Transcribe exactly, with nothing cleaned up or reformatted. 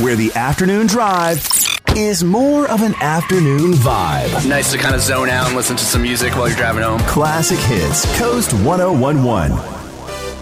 where the afternoon drive is more of an afternoon vibe. Nice to kind of zone out and listen to some music while you're driving home. Classic Hits, Coast one oh one one.